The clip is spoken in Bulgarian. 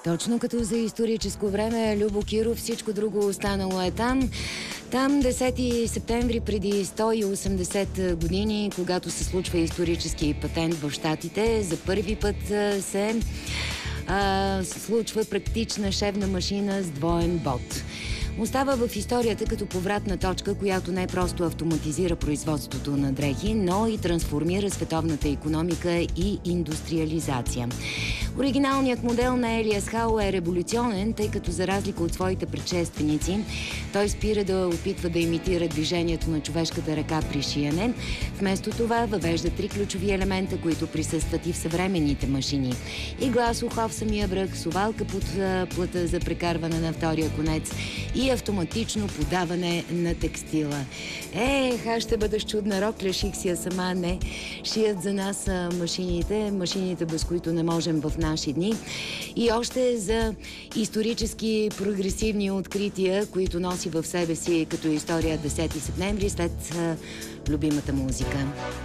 Точно като за историческо време, Любо Киров, всичко друго останало е там. Там 10 септември преди 180 години, когато се случва исторически патент в Щатите, за първи път се случва практична шевна машина с двоен бод. Остава в историята като повратна точка, която не просто автоматизира производството на дрехи, но и трансформира световната икономика и индустриализация. Оригиналният модел на Елиас Хау е революционен, тъй като за разлика от своите предшественици, той спира да опитва да имитира движението на човешката ръка при шиене. Вместо това въвежда 3 ключови елемента, които присъстват и в съвременните машини. Игла с ухо в самия връх, совалка под плъта за прекарване на втория конец и автоматично подаване на текстила. Аз ще бъда чудна, рокля, ших си я сама, не. Шият за нас машините, без които не можем в наши дни. И още за исторически прогресивни открития, които носи в себе си като история 10 септември след любимата музика.